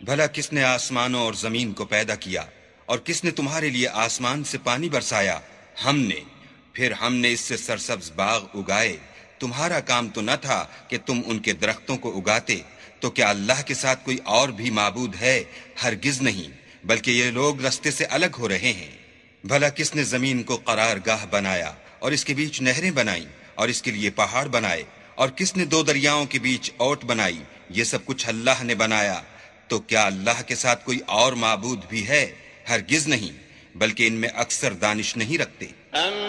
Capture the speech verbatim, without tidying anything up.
भला किसने आसमानों और जमीन को पैदा किया और किसने तुम्हारे लिए आसमान से पानी बरसाया? हमने। फिर हमने इससे सरसब्ज बाग उगाए। तुम्हारा काम तो न था कि तुम उनके दरख्तों को उगाते। तो क्या अल्लाह के साथ कोई और भी माबूद है? हरगिज नहीं, बल्कि ये लोग रास्ते से अलग हो रहे हैं। भला किसने जमीन को करारगाह बनाया और इसके बीच नहरें बनाई और इसके लिए पहाड़ बनाए? और किसने दो दरियाओं के बीच ओट बनाई? ये सब कुछ अल्लाह ने बनाया। तो क्या अल्लाह के साथ कोई और माबूद भी है? हरगिज नहीं, बल्कि इनमें अक्सर दानिश नहीं रखते।